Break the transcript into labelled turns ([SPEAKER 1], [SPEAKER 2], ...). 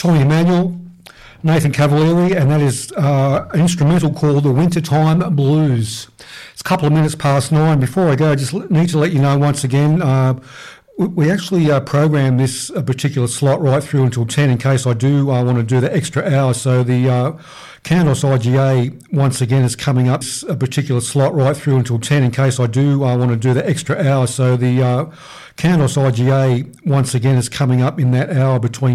[SPEAKER 1] Sonny Emanuel, Nathan Cavalieri, and that is an instrumental called The Wintertime Blues. It's a couple of minutes past 9. Before I go, I just need to let you know once again, we actually programmed this particular slot right through until 10 in case I do want to do the extra hour. So the Candos IGA once again is coming up, a particular slot right through until 10 in case I do want to do the extra hour. So the Candos IGA once again is coming up in that hour between